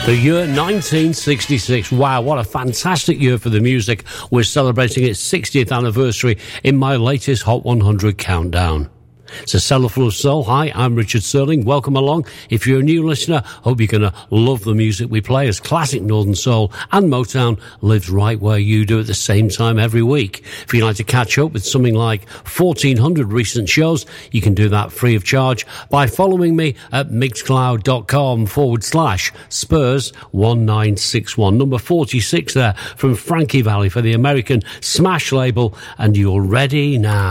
The year 1966. Wow, what a fantastic year for the music. We're celebrating its 60th anniversary in my latest Hot 100 countdown. It's a cellar full of soul. Hi, I'm Richard Serling. Welcome along. If you're a new listener, hope you're going to love the music we play, as classic Northern Soul and Motown lives right where you do at the same time every week. If you'd like to catch up with something like 1,400 recent shows, you can do that free of charge by following me at mixcloud.com/Spurs1961. Number 46 there from Frankie Valli for the American Smash label, and you're ready now.